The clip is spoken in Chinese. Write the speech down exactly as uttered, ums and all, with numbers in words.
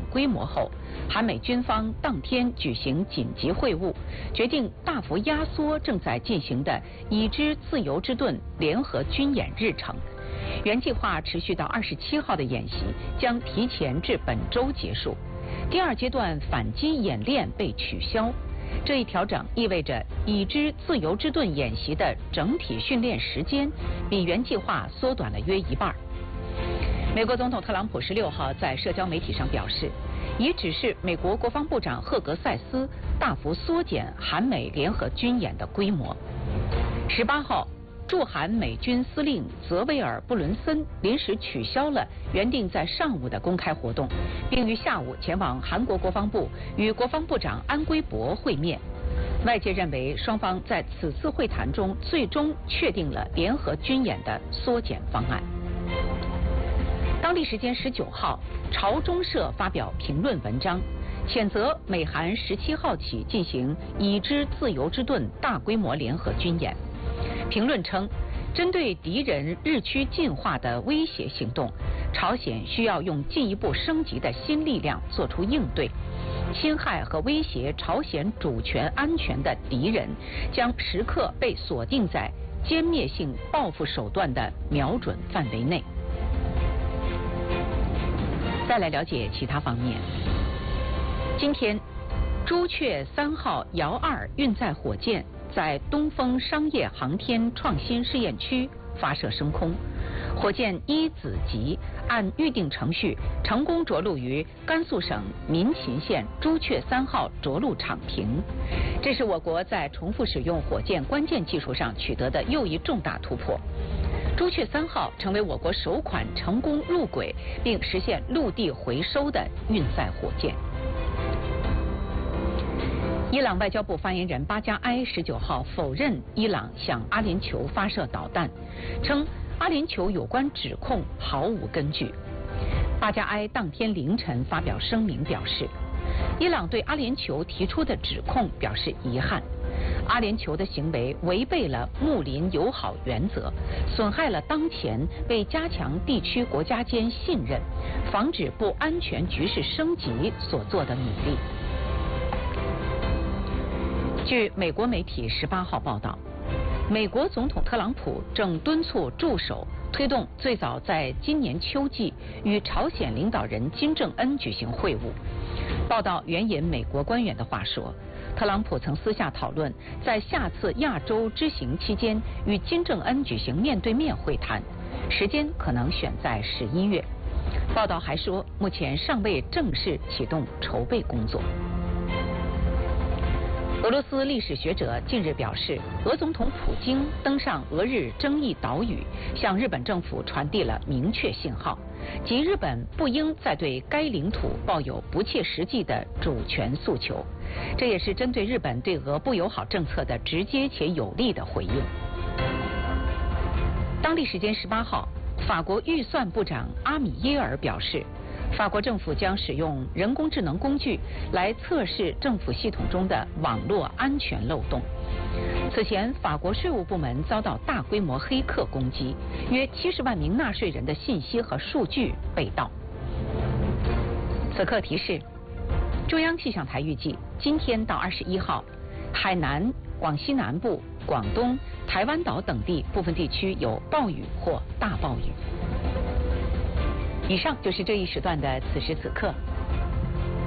规模后，韩美军方当天举行紧急会晤，决定大幅压缩正在进行的已知自由之盾联合军演日程。原计划持续到二十七号的演习将提前至本周结束，第二阶段反击演练被取消。这一调整意味着已知自由之盾演习的整体训练时间比原计划缩短了约一半。美国总统特朗普十六号在社交媒体上表示，已指示美国国防部长赫格塞斯大幅缩减韩美联合军演的规模。十八号，驻韩美军司令泽维尔·布伦森临时取消了原定在上午的公开活动，并于下午前往韩国国防部与国防部长安圭博会面。外界认为，双方在此次会谈中最终确定了联合军演的缩减方案。当地时间十九号，朝中社发表评论文章，谴责美韩十七号起进行已知自由之盾大规模联合军演。评论称，针对敌人日趋进化的威胁行动，朝鲜需要用进一步升级的新力量做出应对。侵害和威胁朝鲜主权安全的敌人将时刻被锁定在歼灭性报复手段的瞄准范围内。再来了解其他方面。今天，朱雀三号遥二运载火箭在东风商业航天创新试验区发射升空，火箭一子级按预定程序成功着陆于甘肃省民勤县朱雀三号着陆场坪，这是我国在重复使用火箭关键技术上取得的又一重大突破。朱雀三号成为我国首款成功入轨并实现陆地回收的运载火箭。伊朗外交部发言人巴加埃十九号否认伊朗向阿联酋发射导弹，称阿联酋有关指控毫无根据。巴加埃当天凌晨发表声明表示，伊朗对阿联酋提出的指控表示遗憾，阿联酋的行为违背了睦邻友好原则，损害了当前为加强地区国家间信任、防止不安全局势升级所做的努力。据美国媒体十八号报道，美国总统特朗普正敦促助手推动最早在今年秋季与朝鲜领导人金正恩举行会晤。报道援引美国官员的话说，特朗普曾私下讨论在下次亚洲之行期间与金正恩举行面对面会谈，时间可能选在十一月。报道还说，目前尚未正式启动筹备工作。俄罗斯历史学者近日表示，俄总统普京登上俄日争议岛屿，向日本政府传递了明确信号，即日本不应再对该领土抱有不切实际的主权诉求。这也是针对日本对俄不友好政策的直接且有力的回应。当地时间十八号，法国预算部长阿米耶尔表示，法国政府将使用人工智能工具来测试政府系统中的网络安全漏洞。此前，法国税务部门遭到大规模黑客攻击，约七十万名纳税人的信息和数据被盗。此刻提示，中央气象台预计今天到二十一号，海南、广西南部、广东、台湾岛等地部分地区有暴雨或大暴雨。以上就是这一时段的此时此刻，